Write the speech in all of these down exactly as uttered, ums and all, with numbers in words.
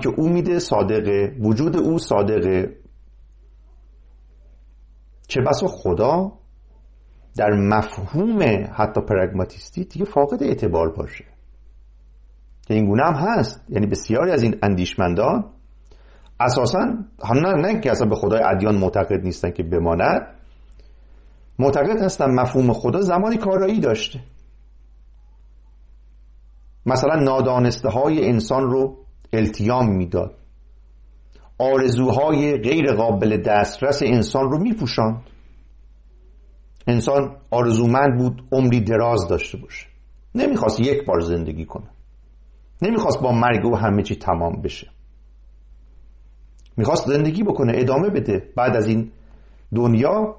که او میده صادقه، وجود او صادقه، چه بسا خدا در مفهوم حتی پراگماتیستی دیگه فاقد اعتبار باشه که این گونه هم هست. یعنی بسیاری از این اندیشمندان اساساً هم نه, نه که اصلا به خدای ادیان معتقد نیستن که بماند، معتقد هستن مفهوم خدا زمانی کارایی داشته. مثلا نادانسته های انسان رو التیام میداد، آرزوهای غیر قابل دسترس انسان رو میپوشاند. انسان آرزومند بود عمری دراز داشته باشه، نمیخواست یک بار زندگی کنه، نمیخواست با مرگ او همه چی تمام بشه، میخواست زندگی بکنه، ادامه بده، بعد از این دنیا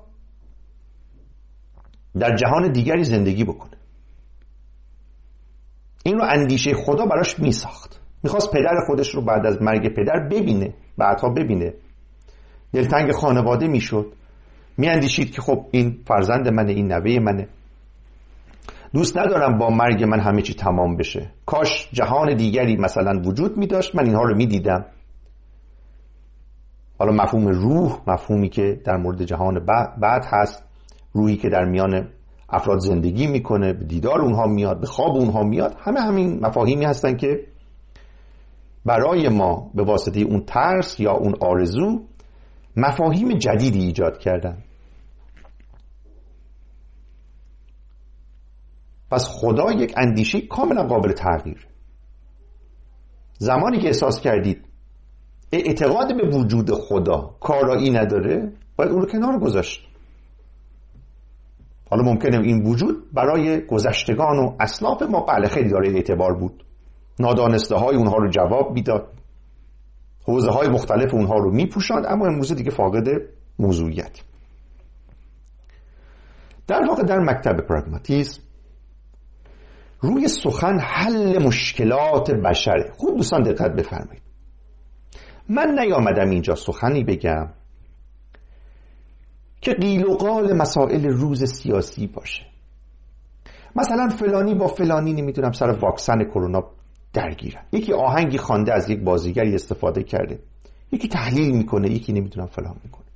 در جهان دیگری زندگی بکنه. این رو اندیشه خدا براش میساخت. میخواست پدر خودش رو بعد از مرگ پدر ببینه، بعدها ببینه، دلتنگ خانواده میشد، میاندیشید که خب این فرزند منه، این نوه منه، دوست ندارم با مرگ من همه چی تمام بشه، کاش جهان دیگری مثلا وجود می داشت من اینها رو می دیدم. حالا مفهوم روح، مفهومی که در مورد جهان بعد هست، روحی که در میان افراد زندگی میکنه، به دیدار اونها میاد، به خواب اونها میاد، همه همین مفاهیمی هستن که برای ما به واسطه اون ترس یا اون آرزو مفاهیم جدیدی ایجاد کردن. پس خدا یک اندیشه کاملا قابل تغییر. زمانی که احساس کردید اعتقاد به وجود خدا کارایی نداره، باید اون رو کنار گذاشت. حالا ممکنه این وجود برای گذشتگان و اسلاف ما بله خیلی داره اعتبار بود، نادانسته های اونها رو جواب میداد، حوزه های مختلف اونها رو میپوشاند، اما امروز دیگه فاقد موضوعیت. در واقع در مکتب پراگماتیسم روی سخن حل مشکلات بشره. خوب دوستان دقت بفرمایید، من نیامدم اینجا سخنی بگم که قیل و قال مسائل روز سیاسی باشه. مثلا فلانی با فلانی نمیدونم سر واکسن کرونا درگیرن، یکی آهنگی خوانده از یک بازیگری استفاده کرده، یکی تحلیل میکنه، یکی نمیدونم فلان میکنه،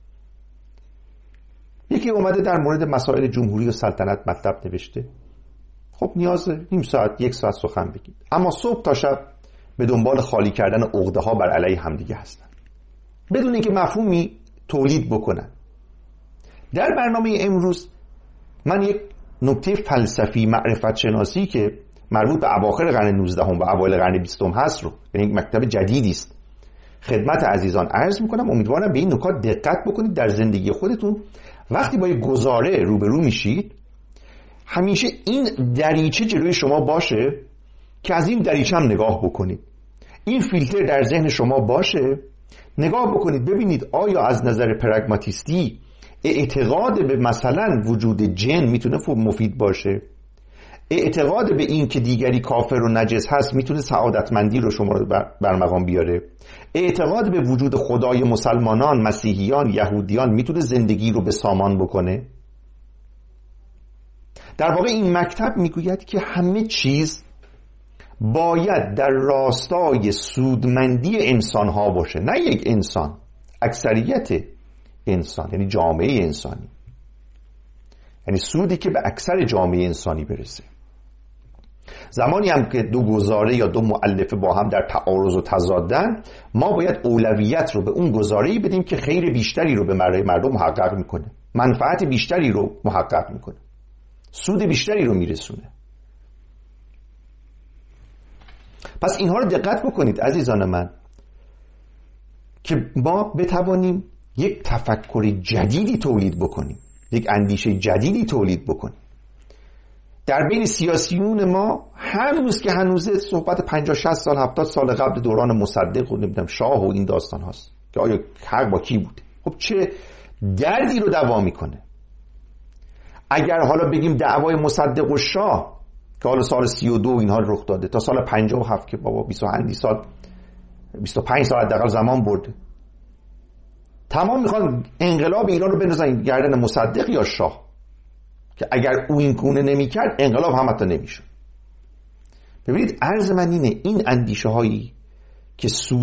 یکی اومده در مورد مسائل جمهوری و سلطنت مطلب نوشته. خب نیازه نیم ساعت یک ساعت سخن بگید، اما صبح تا شب به دنبال خالی کردن عقده ها بر علیه همدیگه هستن بدون اینکه مفهومی تولید بکنن. در برنامه امروز من یک نکته فلسفی معرفت شناسی که مربوط به اواخر قرن نوزدهم و اوایل قرن بیستم هست رو، یعنی یک مکتب جدیدی است، خدمت عزیزان عرض میکنم. امیدوارم به این نکات دقت بکنید. در زندگی خودتون وقتی با یک گزاره روبرو میشید، همیشه این دریچه جلوی شما باشه که از این دریچه هم نگاه بکنید، این فیلتر در ذهن شما باشه، نگاه بکنید ببینید آیا از نظر پراگماتیستی اعتقاد به مثلا وجود جن میتونه مفید باشه، اعتقاد به این که دیگری کافر و نجس هست میتونه سعادتمندی رو شما رو بر مقام بیاره، اعتقاد به وجود خدای مسلمانان، مسیحیان، یهودیان میتونه زندگی رو به سامان بکنه. در واقع این مکتب میگوید که همه چیز باید در راستای سودمندی انسان ها باشه، نه یک انسان، اکثریت انسان، یعنی جامعه انسانی، یعنی سودی که به اکثر جامعه انسانی برسه. زمانی هم که دو گزاره یا دو مؤلفه با هم در تعارض و تضادن، ما باید اولویت رو به اون گزاره‌ای بدیم که خیر بیشتری رو به مردم محقق میکنه، منفعت بیشتری رو محقق میکنه، سود بیشتری رو میرسونه. پس اینها رو دقت بکنید عزیزان من که ما بتوانیم یک تفکر جدیدی تولید بکنیم، یک اندیشه جدیدی تولید بکنیم. در بین سیاسیون ما هنوز که هنوزه صحبت پنجاه شصت سال هفتاد سال قبل دوران مصدق و نمیدونم شاه و این داستان هاست که آیا حق با کی بوده. خب چه دردی رو دوا میکنه. اگر حالا بگیم دعوای مصدق و شاه که حالا سال سی و دو اینها رخ داده تا سال پنجاه و هفت که بابا بیست و اندی سال بیست و پنج سال حداقل زمان برده، تمام میخوان انقلاب ایران رو بندازن گردن مصدق یا شاه که اگر او این گونه نمیکرد انقلاب هم حتی نمیشد. ببینید عرض من اینه، این اندیشه هایی که سود